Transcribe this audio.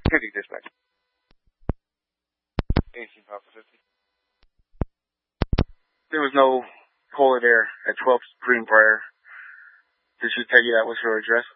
50 dispatch. 18 Papa 50. There was no caller there at 12th Greenbrier. Did she tell you that was her address?